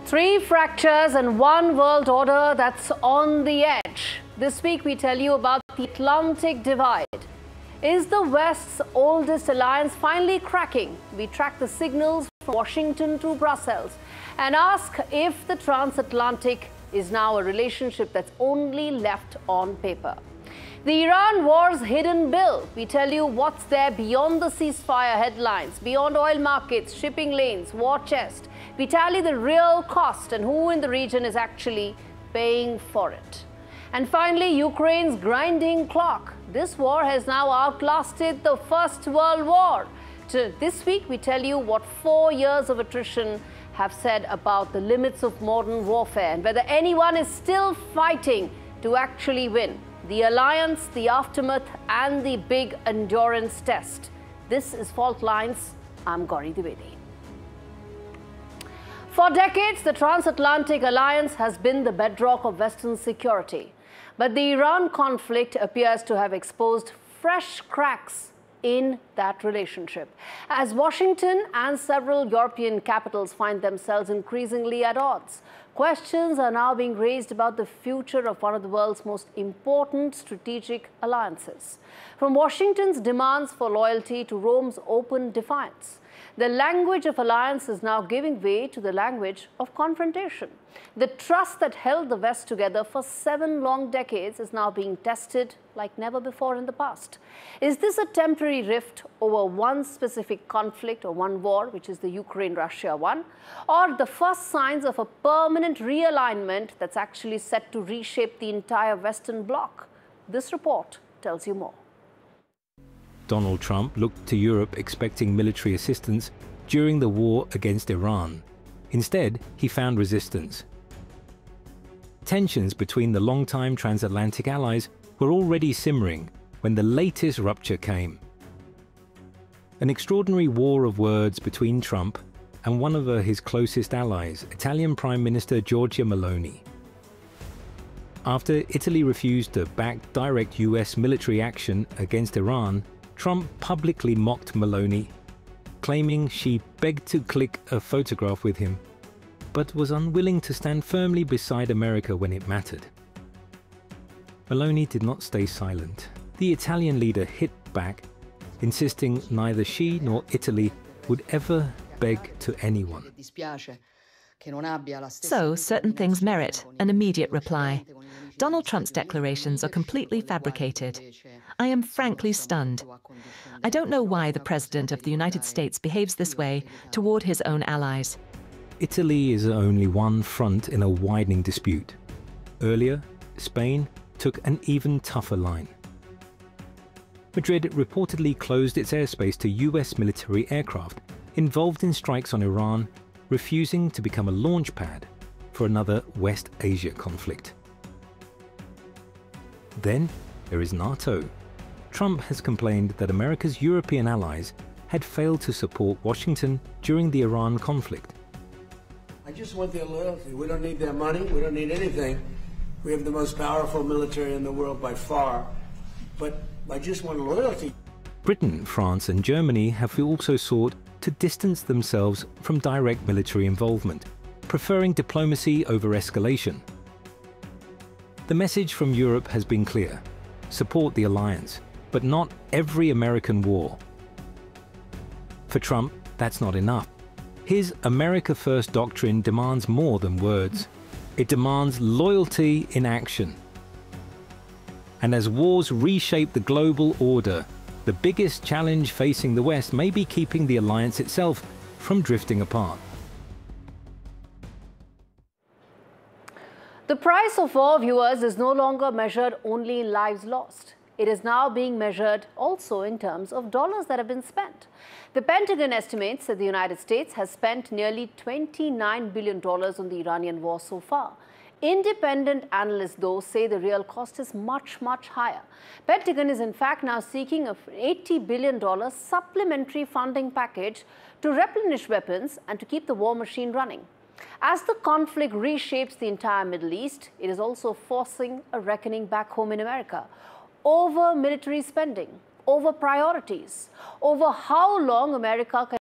Three fractures and one world order that's on the edge. This week we tell you about the Atlantic divide. Is the West's oldest alliance finally cracking? We track the signals from Washington to Brussels and ask if the transatlantic is now a relationship that's only left on paper. The Iran war's hidden bill. We tell you what's there beyond the ceasefire headlines, beyond oil markets, shipping lanes, war chest. We tally the real cost and who in the region is actually paying for it. And finally, Ukraine's grinding clock. This war has now outlasted the First World War. This week, we tell you what 4 years of attrition have said about the limits of modern warfare and whether anyone is still fighting to actually win. The alliance, the aftermath, and the big endurance test. This is Fault Lines. I'm Gauri Dwivedi. For decades, the transatlantic alliance has been the bedrock of Western security. But the Iran conflict appears to have exposed fresh cracks in that relationship, as Washington and several European capitals find themselves increasingly at odds. Questions are now being raised about the future of one of the world's most important strategic alliances. From Washington's demands for loyalty to Rome's open defiance, the language of alliance is now giving way to the language of confrontation. The trust that held the West together for 7 long decades is now being tested like never before in the past. Is this a temporary rift over one specific conflict or one war, which is the Ukraine-Russia one, or the first signs of a permanent realignment that's actually set to reshape the entire Western bloc? This report tells you more. Donald Trump looked to Europe expecting military assistance during the war against Iran. Instead, he found resistance. Tensions between the longtime transatlantic allies were already simmering when the latest rupture came. An extraordinary war of words between Trump and one of his closest allies, Italian Prime Minister Giorgia Meloni. After Italy refused to back direct US military action against Iran, Trump publicly mocked Meloni, claiming she begged to click a photograph with him, but was unwilling to stand firmly beside America when it mattered. Meloni did not stay silent. The Italian leader hit back, insisting neither she nor Italy would ever beg to anyone. So, certain things merit an immediate reply. Donald Trump's declarations are completely fabricated. I am frankly stunned. I don't know why the President of the United States behaves this way toward his own allies. Italy is only one front in a widening dispute. Earlier, Spain took an even tougher line. Madrid reportedly closed its airspace to US military aircraft involved in strikes on Iran, refusing to become a launch pad for another West Asia conflict. Then there is NATO. Trump has complained that America's European allies had failed to support Washington during the Iran conflict. I just want their loyalty. We don't need their money. We don't need anything. We have the most powerful military in the world by far. But I just want loyalty. Britain, France, and Germany have also sought to distance themselves from direct military involvement, preferring diplomacy over escalation. The message from Europe has been clear: support the alliance, but not every American war. For Trump, that's not enough. His America First doctrine demands more than words. It demands loyalty in action. And as wars reshape the global order, the biggest challenge facing the West may be keeping the alliance itself from drifting apart. The price of war, viewers, is no longer measured only in lives lost. It is now being measured also in terms of dollars that have been spent. The Pentagon estimates that the United States has spent nearly $29 billion on the Iranian war so far. Independent analysts, though, say the real cost is much, much higher. Pentagon is in fact now seeking an $80 billion supplementary funding package to replenish weapons and to keep the war machine running. As the conflict reshapes the entire Middle East, it is also forcing a reckoning back home in America over military spending, over priorities, over how long America can